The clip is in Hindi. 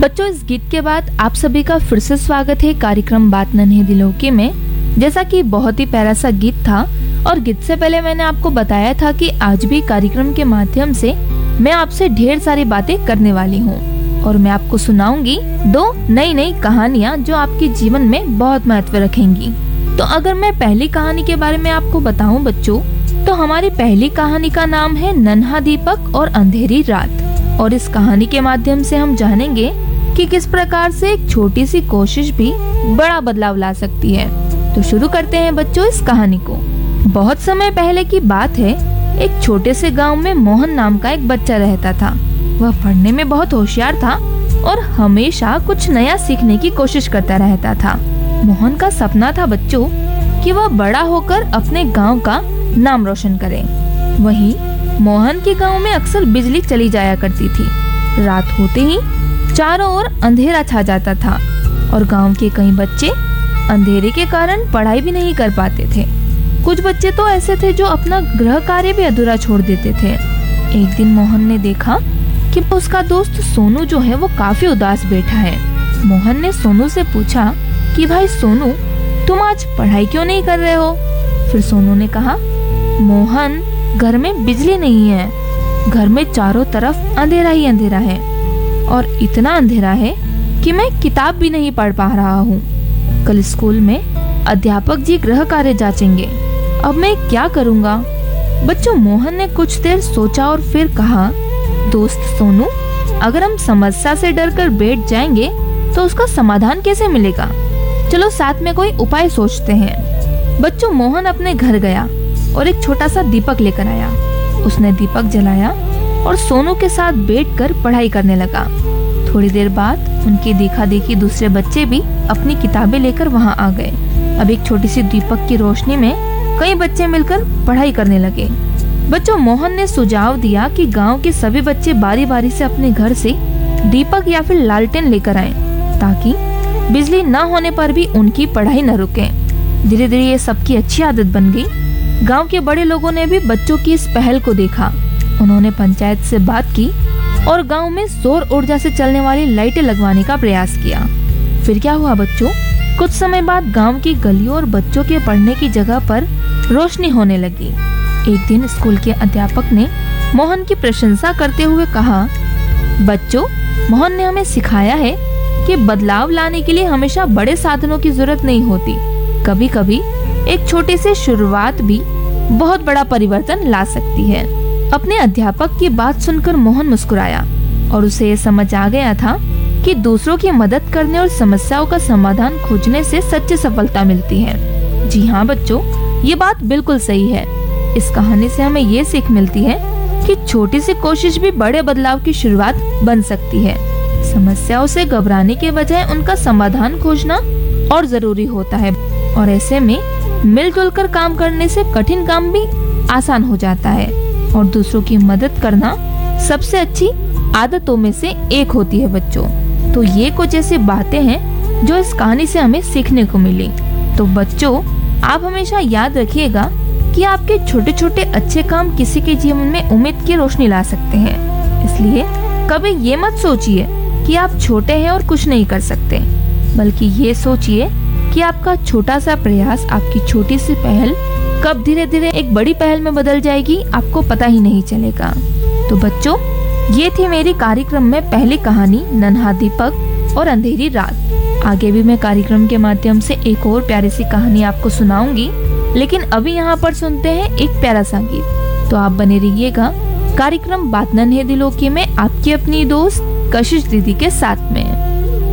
बच्चों, इस गीत के बाद आप सभी का फिर से स्वागत है कार्यक्रम बात नन्हे दिलों की में। जैसा कि बहुत ही प्यारा सा गीत था और गीत से पहले मैंने आपको बताया था कि आज भी कार्यक्रम के माध्यम से मैं आपसे ढेर सारी बातें करने वाली हूँ और मैं आपको सुनाऊंगी 2 नई कहानियाँ जो आपके जीवन में बहुत महत्व रखेंगी। तो अगर मैं पहली कहानी के बारे में आपको बताऊं बच्चों, तो हमारी पहली कहानी का नाम है नन्हा दीपक और अंधेरी रात। और इस कहानी के माध्यम से हम जानेंगे कि किस प्रकार से एक छोटी सी कोशिश भी बड़ा बदलाव ला सकती है। तो शुरू करते हैं बच्चों इस कहानी को। बहुत समय पहले की बात है, एक छोटे से गांव में मोहन नाम का एक बच्चा रहता था। वह पढ़ने में बहुत होशियार था और हमेशा कुछ नया सीखने की कोशिश करता रहता था। मोहन का सपना था बच्चों कि वह बड़ा होकर अपने गांव का नाम रोशन करे। वहीं मोहन के गांव में अक्सर बिजली चली जाया करती थी। रात होते ही चारों ओर अंधेरा छा जाता था और गांव के कई बच्चे अंधेरे के कारण पढ़ाई भी नहीं कर पाते थे। कुछ बच्चे तो ऐसे थे जो अपना गृह कार्य भी अधूरा छोड़ देते थे। एक दिन मोहन ने देखा कि उसका दोस्त सोनू जो है वो काफी उदास बैठा है। मोहन ने सोनू से पूछा कि भाई सोनू, तुम आज पढ़ाई क्यों नहीं कर रहे हो? फिर सोनू ने कहा, मोहन, घर में बिजली नहीं है, घर में चारों तरफ अंधेरा ही अंधेरा है और इतना अंधेरा है कि मैं किताब भी नहीं पढ़ पा रहा हूँ। कल स्कूल में अध्यापक जी गृह कार्य जांचेंगे, अब मैं क्या करूँगा? बच्चों, मोहन ने कुछ देर सोचा और फिर कहा, दोस्त सोनू, अगर हम समस्या से डरकर बैठ जाएंगे तो उसका समाधान कैसे मिलेगा? चलो साथ में कोई उपाय सोचते हैं। बच्चों, मोहन अपने घर गया और एक छोटा सा दीपक लेकर आया। उसने दीपक जलाया और सोनू के साथ बैठकर पढ़ाई करने लगा। थोड़ी देर बाद उनकी देखा देखी दूसरे बच्चे भी अपनी किताबें लेकर वहां आ गए। अब एक छोटी सी दीपक की रोशनी में कई बच्चे मिलकर पढ़ाई करने लगे। बच्चों, मोहन ने सुझाव दिया कि गांव के सभी बच्चे बारी बारी से अपने घर से दीपक या फिर लालटेन लेकर आएं, ताकि बिजली न होने पर भी उनकी पढ़ाई न रुके। धीरे धीरे ये सबकी अच्छी आदत बन गई। गांव के बड़े लोगों ने भी बच्चों की इस पहल को देखा। उन्होंने पंचायत से बात की और गांव में सौर ऊर्जा से चलने वाली लाइटें लगवाने का प्रयास किया। फिर क्या हुआ बच्चों? कुछ समय बाद गांव की गलियों और बच्चों के पढ़ने की जगह पर रोशनी होने लगी। एक दिन स्कूल के अध्यापक ने मोहन की प्रशंसा करते हुए कहा, बच्चों, मोहन ने हमें सिखाया है कि बदलाव लाने के लिए हमेशा बड़े साधनों की जरूरत नहीं होती। कभी कभी एक छोटी सी शुरुआत भी बहुत बड़ा परिवर्तन ला सकती है। अपने अध्यापक की बात सुनकर मोहन मुस्कुराया और उसे ये समझ आ गया था कि दूसरों की मदद करने और समस्याओं का समाधान खोजने से सच्ची सफलता मिलती है। जी हाँ बच्चों, ये बात बिल्कुल सही है। इस कहानी से हमें ये सीख मिलती है कि छोटी सी कोशिश भी बड़े बदलाव की शुरुआत बन सकती है। समस्याओं से घबराने के बजाय उनका समाधान खोजना और जरूरी होता है और ऐसे में मिलजुल कर काम करने से कठिन काम भी आसान हो जाता है और दूसरों की मदद करना सबसे अच्छी आदतों में से एक होती है बच्चों। तो ये कुछ ऐसी बातें हैं जो इस कहानी से हमें सीखने को मिली। तो बच्चों, आप हमेशा याद रखिएगा कि आपके छोटे छोटे अच्छे काम किसी के जीवन में उम्मीद की रोशनी ला सकते हैं। इसलिए कभी ये मत सोचिए कि आप छोटे हैं और कुछ नहीं कर सकते, बल्कि ये सोचिए कि आपका छोटा सा प्रयास, आपकी छोटी सी पहल कब धीरे धीरे एक बड़ी पहल में बदल जाएगी, आपको पता ही नहीं चलेगा। तो बच्चों, ये थी मेरी कार्यक्रम में पहली कहानी नन्हा दीपक और अंधेरी रात। आगे भी मैं कार्यक्रम के माध्यम से एक और प्यारी सी कहानी आपको सुनाऊंगी, लेकिन अभी यहाँ पर सुनते हैं एक प्यारा सा गीत। तो आप बने रहिएगा कार्यक्रम बात नन्हे दिलों की में आपकी अपनी दोस्त कशिश दीदी के साथ में।